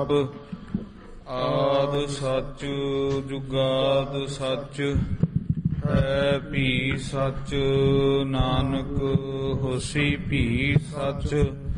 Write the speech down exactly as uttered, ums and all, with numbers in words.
ਆਦ ਸੱਚ ਜੁਗਾਦ ਸੱਚ ਹੈ ਭੀ ਸੱਚ ਨਾਨਕ ਹੋਸੀ ਭੀ ਸੱਚ।